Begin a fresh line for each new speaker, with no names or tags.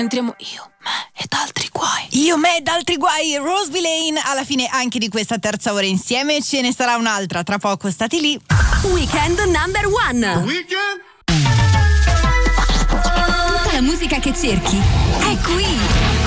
Entriamo io, me ed altri guai.
Io, me ed altri guai. Rose Villain. Alla fine anche di questa terza ora insieme ce ne sarà un'altra. Tra poco stati lì.
Weekend number one.
Weekend?
Tutta la musica che cerchi è qui.